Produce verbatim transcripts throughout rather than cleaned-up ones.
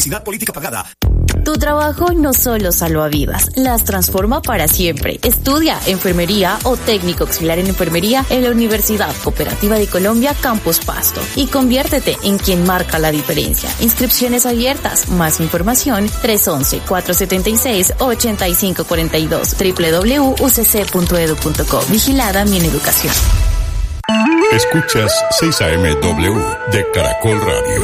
Publicidad política pagada. Tu trabajo no solo salva vidas, las transforma para siempre. Estudia enfermería o técnico auxiliar en enfermería en la Universidad Cooperativa de Colombia Campus Pasto y conviértete en quien marca la diferencia. Inscripciones abiertas. Más información tres once, cuatrocientos setenta y seis, ochenta y cinco cuarenta y dos doble u doble u doble u punto u c c punto edu punto co. Vigilada Mineducación. Escuchas seis A M W de Caracol Radio.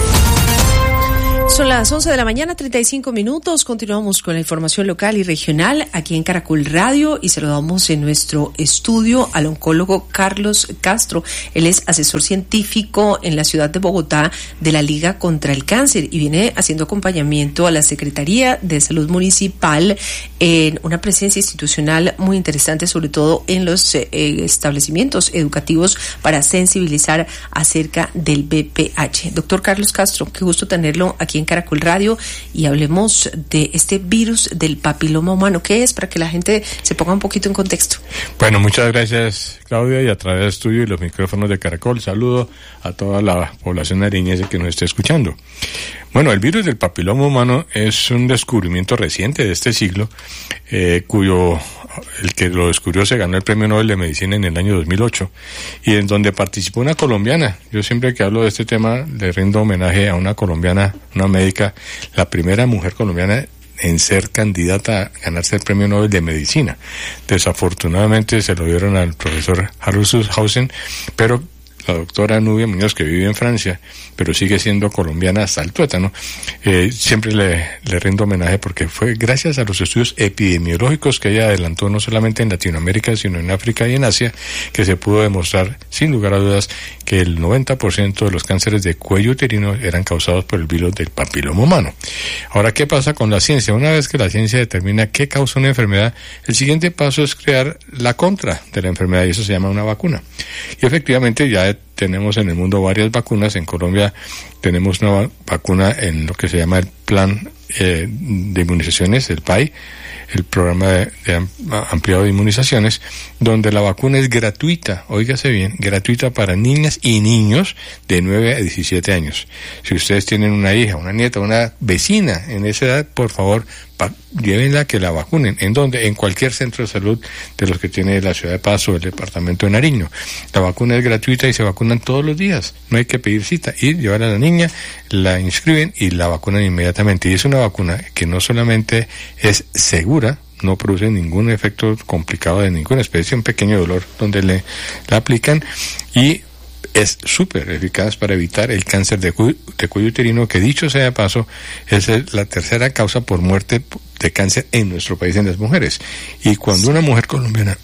Son las once de la mañana, treinta y cinco minutos. Continuamos con la información local y regional aquí en Caracol Radio y saludamos en nuestro estudio al oncólogo Carlos Castro. Él es asesor científico en la ciudad de Bogotá de la Liga contra el Cáncer y viene haciendo acompañamiento a la Secretaría de Salud Municipal en una presencia institucional muy interesante, sobre todo en los eh, establecimientos educativos para sensibilizar acerca del V I H H. Doctor Carlos Castro, qué gusto tenerlo aquí en Caracol Radio y hablemos de este virus del papiloma humano. ¿Qué es? Para que la gente se ponga un poquito en contexto. Bueno, muchas gracias, Claudia, y a través del estudio y los micrófonos de Caracol saludo a toda la población nariñense que nos esté escuchando. Bueno, el virus del papiloma humano es un descubrimiento reciente de este siglo, eh, cuyo el que lo descubrió se ganó el Premio Nobel de Medicina en el año dos mil ocho y en donde participó una colombiana. Yo siempre que hablo de este tema le rindo homenaje a una colombiana, una médica, la primera mujer colombiana en ser candidata a ganarse el Premio Nobel de Medicina. Desafortunadamente se lo dieron al profesor Harold Schulhausen, pero la doctora Nubia Muñoz, que vive en Francia, pero sigue siendo colombiana hasta el tuétano, eh, siempre le, le rindo homenaje porque fue gracias a los estudios epidemiológicos que ella adelantó no solamente en Latinoamérica, sino en África y en Asia, que se pudo demostrar, sin lugar a dudas, que el noventa por ciento de los cánceres de cuello uterino eran causados por el virus del papiloma humano. Ahora, ¿qué pasa con la ciencia? Una vez que la ciencia determina qué causa una enfermedad, el siguiente paso es crear la contra de la enfermedad, y eso se llama una vacuna. Y efectivamente ya tenemos en el mundo varias vacunas. En Colombia tenemos una vacuna en lo que se llama el Plan eh, de Inmunizaciones, el P A I, el Programa de, de Ampliado de Inmunizaciones, donde la vacuna es gratuita, óigase bien, gratuita para niñas y niños de nueve a diecisiete años. Si ustedes tienen una hija, una nieta, una vecina en esa edad, por favor, pa- llévenla que la vacunen. ¿En dónde? En cualquier centro de salud de los que tiene la ciudad de Pasto o el departamento de Nariño. La vacuna es gratuita y se vacunan todos los días. No hay que pedir cita. Ir, llevar a la niña, la inscriben y la vacunan inmediatamente. Y es una vacuna que no solamente es segura, no produce ningún efecto complicado de ninguna especie, un pequeño dolor donde le la aplican, y es súper eficaz para evitar el cáncer de, cu- de cuello uterino, que dicho sea de paso, es el, la tercera causa por muerte de cáncer en nuestro país en las mujeres. Y cuando una mujer colombiana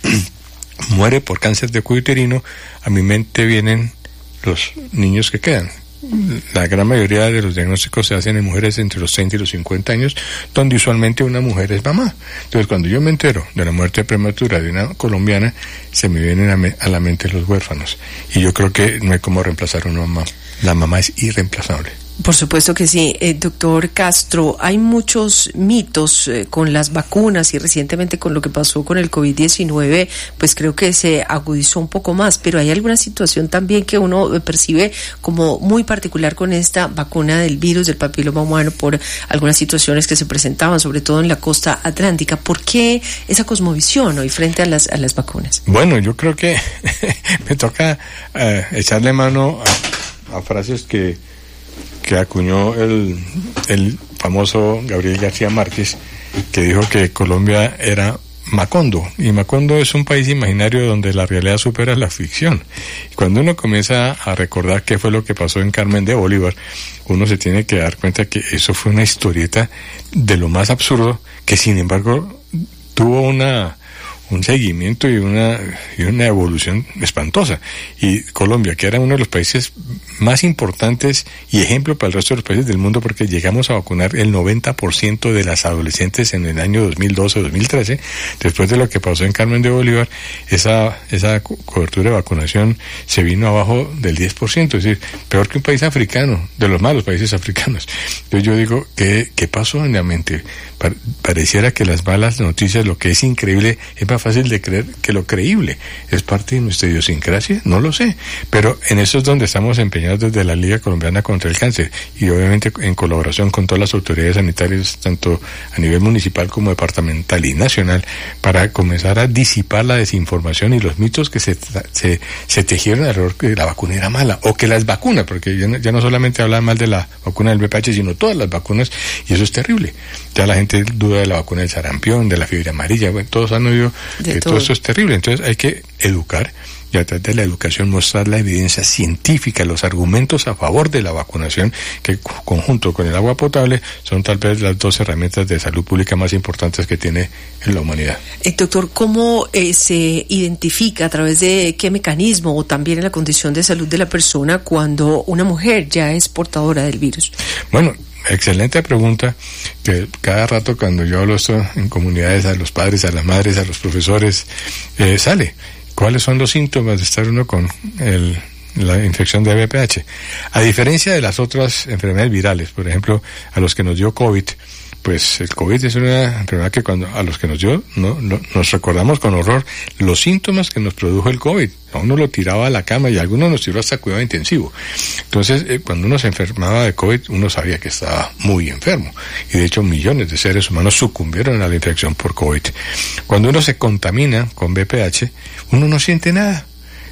muere por cáncer de cuello uterino, a mi mente vienen los niños que quedan. La gran mayoría de los diagnósticos se hacen en mujeres entre los treinta y los cincuenta años, donde usualmente una mujer es mamá. Entonces, cuando yo me entero de la muerte prematura de una colombiana, se me vienen a, me, a la mente los huérfanos. Y yo creo que no hay cómo reemplazar a una mamá. La mamá es irreemplazable. Por supuesto que sí. Eh, doctor Castro, hay muchos mitos eh, con las vacunas y recientemente con lo que pasó con el COVID diecinueve, pues creo que se agudizó un poco más, pero hay alguna situación también que uno percibe como muy particular con esta vacuna del virus del papiloma humano por algunas situaciones que se presentaban, sobre todo en la costa atlántica. ¿Por qué esa cosmovisión hoy frente a las, a las vacunas? Bueno, yo creo que me toca eh, echarle mano a, a frases que que acuñó el, el famoso Gabriel García Márquez, que dijo que Colombia era Macondo, y Macondo es un país imaginario donde la realidad supera la ficción. Y cuando uno comienza a recordar qué fue lo que pasó en Carmen de Bolívar, uno se tiene que dar cuenta que eso fue una historieta de lo más absurdo, que sin embargo tuvo una un seguimiento y una y una evolución espantosa. Y Colombia, que era uno de los países más importantes y ejemplo para el resto de los países del mundo, porque llegamos a vacunar el noventa por ciento de las adolescentes en el año dos mil doce dos mil trece, después de lo que pasó en Carmen de Bolívar, esa esa co- cobertura de vacunación se vino abajo del diez por ciento, es decir, peor que un país africano, de los malos países africanos. Entonces yo digo, ¿qué, qué pasó en la mente? Pa- pareciera que las malas noticias, lo que es increíble, es más fácil de creer que lo creíble. ¿Es parte de nuestra idiosincrasia? No lo sé, pero en eso es donde estamos empeñados desde la Liga Colombiana contra el Cáncer, y obviamente en colaboración con todas las autoridades sanitarias, tanto a nivel municipal como departamental y nacional, para comenzar a disipar la desinformación y los mitos que se, se, se tejieron alrededor que la vacuna era mala, o que las vacunas, porque ya no, ya no solamente hablan mal de la vacuna del V P H, sino todas las vacunas, y eso es terrible. Ya la gente duda de la vacuna del sarampión, de la fiebre amarilla, bueno, todos han oído de que todo. todo esto es terrible. Entonces hay que educar, y a través de la educación mostrar la evidencia científica, los argumentos a favor de la vacunación, que conjunto con el agua potable son tal vez las dos herramientas de salud pública más importantes que tiene en la humanidad. Eh, doctor, ¿cómo eh, se identifica, a través de qué mecanismo o también en la condición de salud de la persona, cuando una mujer ya es portadora del virus? Bueno, excelente pregunta, que cada rato cuando yo hablo esto en comunidades, a los padres, a las madres, a los profesores, eh, sale. ¿Cuáles son los síntomas de estar uno con el, la infección de V P H? A diferencia de las otras enfermedades virales, por ejemplo, a los que nos dio COVID, pues el COVID es una enfermedad que cuando a los que nos dio, no, no, nos recordamos con horror los síntomas que nos produjo el COVID. A uno lo tiraba a la cama y a algunos nos tiró hasta cuidado intensivo. Entonces, eh, cuando uno se enfermaba de COVID, uno sabía que estaba muy enfermo. Y de hecho, millones de seres humanos sucumbieron a la infección por COVID. Cuando uno se contamina con V P H, uno no siente nada.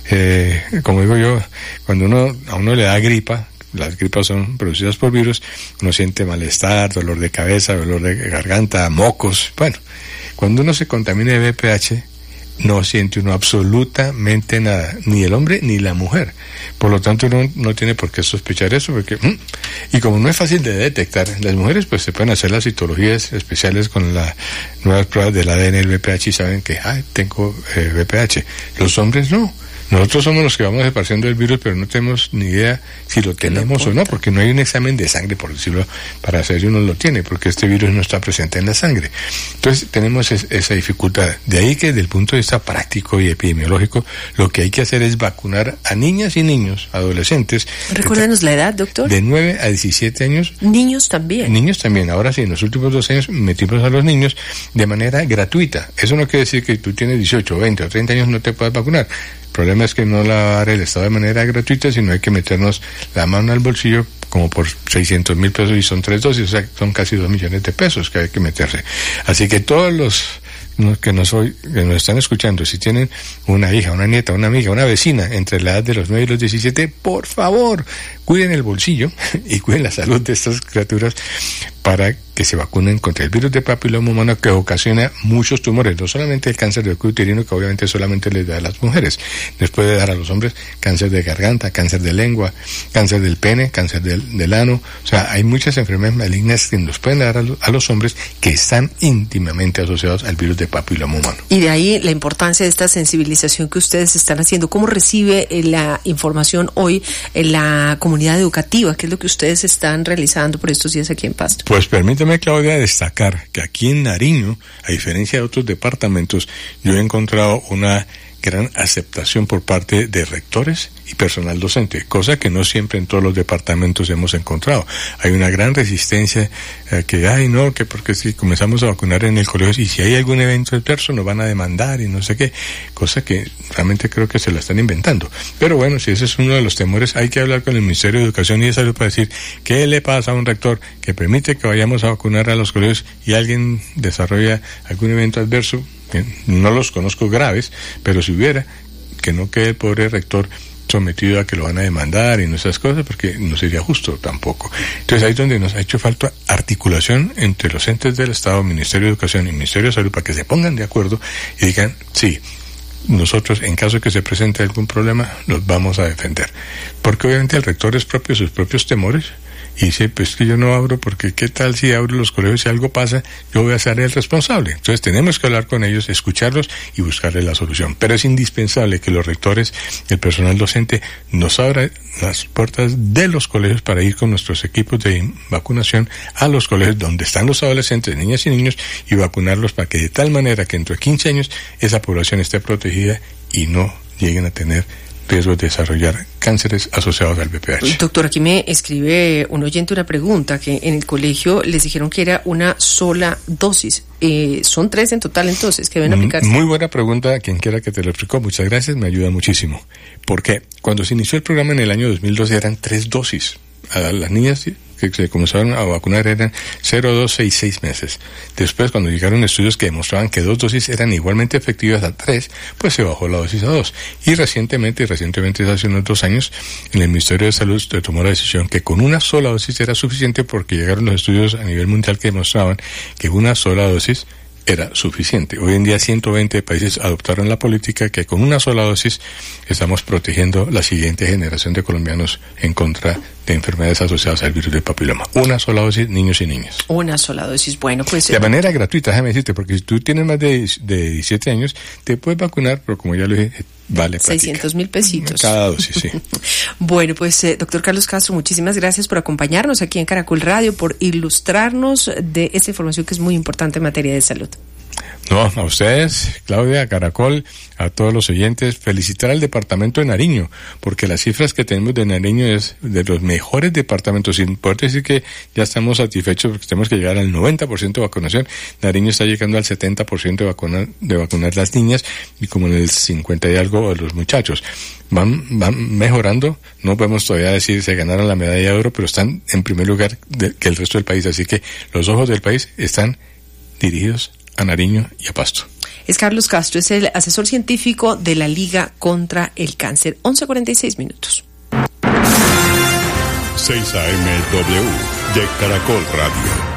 Eh, como digo yo, cuando uno a uno le da gripa, las gripas son producidas por virus, uno siente malestar, dolor de cabeza, dolor de garganta, mocos. Bueno, cuando uno se contamina de V P H, no siente uno absolutamente nada, ni el hombre ni la mujer. Por lo tanto, uno no tiene por qué sospechar eso, porque y como no es fácil de detectar, las mujeres pues se pueden hacer las citologías especiales con las nuevas pruebas del A D N del V P H y saben que, ay, tengo eh, V P H. Los hombres no. Nosotros somos los que vamos esparciendo el virus, pero no tenemos ni idea si lo tenemos o no, porque no hay un examen de sangre, por decirlo, para hacer si uno lo tiene, porque este virus no está presente en la sangre. Entonces tenemos es, esa dificultad. De ahí que desde el punto de vista práctico y epidemiológico, lo que hay que hacer es vacunar a niñas y niños, adolescentes. Recuérdenos la edad, doctor. De nueve a diecisiete años. Niños también. Niños también. Ahora sí, en los últimos dos años metimos a los niños de manera gratuita. Eso no quiere decir que tú tienes dieciocho, veinte o treinta años no te puedas vacunar. El problema es que no la va a dar el Estado de manera gratuita, sino hay que meternos la mano al bolsillo como por seiscientos mil pesos, y son tres dosis, o sea, son casi dos millones de pesos que hay que meterse. Así que todos los que nos, hoy, que nos están escuchando, si tienen una hija, una nieta, una amiga, una vecina entre la edad de los nueve y los diecisiete, por favor, cuiden el bolsillo y cuiden la salud de estas criaturas para que se vacunen contra el virus de papiloma humano, que ocasiona muchos tumores, no solamente el cáncer del cuello uterino, que obviamente solamente les da a las mujeres, les puede dar a los hombres cáncer de garganta, cáncer de lengua, cáncer del pene, cáncer del, del ano. O sea, hay muchas enfermedades malignas que nos pueden dar a, lo, a los hombres que están íntimamente asociados al virus de papiloma humano. Y de ahí la importancia de esta sensibilización que ustedes están haciendo. ¿Cómo recibe la información hoy en la comunidad educativa? ¿Qué es lo que ustedes están realizando por estos días aquí en Pasto? Pues permíteme, Claudia, destacar que aquí en Nariño, a diferencia de otros departamentos, yo he encontrado una gran aceptación por parte de rectores y personal docente, cosa que no siempre en todos los departamentos hemos encontrado. Hay una gran resistencia eh, que, ay no, que porque si comenzamos a vacunar en el colegio y si hay algún evento adverso nos van a demandar y no sé qué, cosa que realmente creo que se la están inventando. Pero bueno, si ese es uno de los temores, hay que hablar con el Ministerio de Educación y de Salud para decir qué le pasa a un rector que permite que vayamos a vacunar a los colegios y alguien desarrolla algún evento adverso. No los conozco graves, pero si hubiera, que no quede el pobre rector sometido a que lo van a demandar y no esas cosas, porque no sería justo tampoco. Entonces ahí es donde nos ha hecho falta articulación entre los entes del Estado, Ministerio de Educación y Ministerio de Salud, para que se pongan de acuerdo y digan, sí, nosotros en caso de que se presente algún problema, los vamos a defender. Porque obviamente el rector es propio de sus propios temores, y dice, pues que yo no abro porque qué tal si abro los colegios y algo pasa, yo voy a ser el responsable. Entonces tenemos que hablar con ellos, escucharlos y buscarle la solución. Pero es indispensable que los rectores, el personal docente, nos abra las puertas de los colegios para ir con nuestros equipos de vacunación a los colegios donde están los adolescentes, niñas y niños, y vacunarlos para que de tal manera que dentro de quince años esa población esté protegida y no lleguen a tener riesgos de desarrollar cánceres asociados al V P H. Doctor, aquí me escribe un oyente una pregunta, que en el colegio les dijeron que era una sola dosis. Eh, son tres en total entonces que deben aplicarse. Muy buena pregunta, quien quiera que te lo explicó, muchas gracias, me ayuda muchísimo. Porque cuando se inició el programa en el año dos mil doce eran tres dosis. A las niñas que se comenzaron a vacunar eran cero, dos, seis, seis meses. Después, cuando llegaron estudios que demostraban que dos dosis eran igualmente efectivas a tres, pues se bajó la dosis a dos. Y recientemente, y recientemente hace unos dos años, en el Ministerio de Salud se tomó la decisión que con una sola dosis era suficiente, porque llegaron los estudios a nivel mundial que demostraban que una sola dosis era suficiente. Hoy en día ciento veinte países adoptaron la política que con una sola dosis estamos protegiendo la siguiente generación de colombianos en contra de enfermedades asociadas al virus del papiloma. Una sola dosis, niños y niñas. Una sola dosis, bueno, pues... De manera gratuita, déjame decirte, porque si tú tienes más de, de diecisiete años, te puedes vacunar, pero como ya lo dije, vale seiscientos mil pesitos. Cada dosis, sí. Bueno, pues eh, doctor Carlos Castro, muchísimas gracias por acompañarnos aquí en Caracol Radio, por ilustrarnos de esta información que es muy importante en materia de salud. No, a ustedes, Claudia, a Caracol, a todos los oyentes, felicitar al departamento de Nariño, porque las cifras que tenemos de Nariño es de los mejores departamentos, sin poder decir que ya estamos satisfechos porque tenemos que llegar al noventa por ciento de vacunación. Nariño está llegando al setenta por ciento de vacunar, de vacunar las niñas y como en el cincuenta y algo de los muchachos. Van, van mejorando, no podemos todavía decir se ganaron la medalla de oro, pero están en primer lugar de, que el resto del país, así que los ojos del país están dirigidos a Nariño y a Pasto. Es Carlos Castro, es el asesor científico de la Liga contra el Cáncer. once cuarenta y seis minutos. seis A M W de Caracol Radio.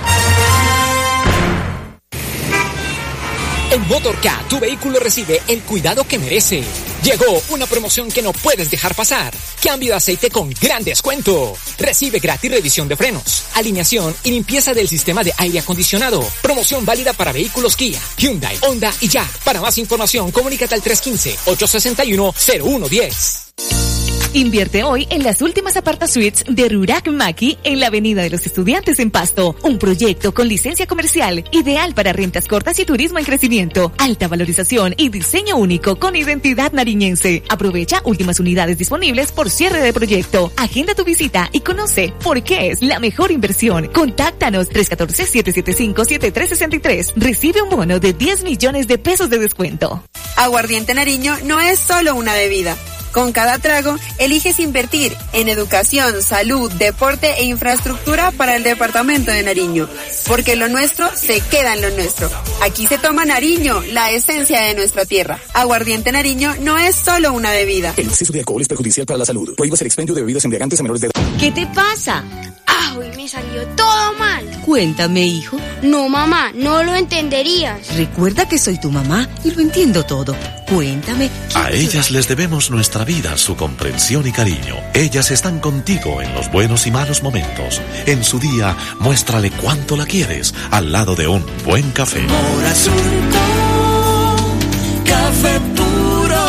En Motorca, tu vehículo recibe el cuidado que merece. Llegó una promoción que no puedes dejar pasar. Cambio de aceite con gran descuento. Recibe gratis revisión de frenos, alineación y limpieza del sistema de aire acondicionado. Promoción válida para vehículos Kia, Hyundai, Honda y Ya. Para más información, comunícate al tres uno cinco, ocho seis uno, cero uno uno cero. Invierte hoy en las últimas apartasuites de Rurak Maki en la Avenida de los Estudiantes en Pasto. Un proyecto con licencia comercial, ideal para rentas cortas y turismo en crecimiento. Alta valorización y diseño único con identidad nariñense. Aprovecha últimas unidades disponibles por cierre de proyecto. Agenda tu visita y conoce por qué es la mejor inversión. Contáctanos tres uno cuatro, siete siete cinco, siete tres seis tres. Recibe un bono de diez millones de pesos de descuento. Aguardiente Nariño no es solo una bebida. Con cada trago, eliges invertir en educación, salud, deporte e infraestructura para el departamento de Nariño. Porque lo nuestro se queda en lo nuestro. Aquí se toma Nariño, la esencia de nuestra tierra. Aguardiente Nariño no es solo una bebida. El exceso de alcohol es perjudicial para la salud. Prohíbe el expendio de bebidas embriagantes a menores de edad. ¿Qué te pasa? Ah, hoy me salió todo mal. Cuéntame, hijo. No, mamá, no lo entenderías. Recuerda que soy tu mamá y lo entiendo todo. Cuéntame. A ellas les debemos nuestra vida, su comprensión y cariño. Ellas están contigo en los buenos y malos momentos. En su día, muéstrale cuánto la quieres al lado de un buen café. Corazón con café puro.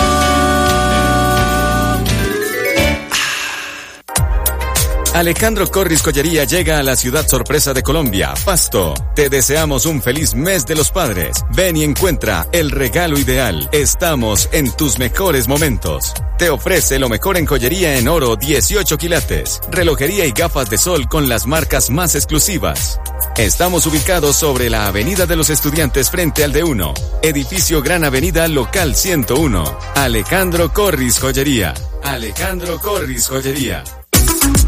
Alejandro Corris Joyería llega a la ciudad sorpresa de Colombia, Pasto. Te deseamos un feliz mes de los padres. Ven y encuentra el regalo ideal. Estamos en tus mejores momentos. Te ofrece lo mejor en joyería en oro dieciocho quilates, relojería y gafas de sol con las marcas más exclusivas. Estamos ubicados sobre la Avenida de los Estudiantes frente al D uno, edificio Gran Avenida Local ciento uno. Alejandro Corris Joyería. Alejandro Corris Joyería.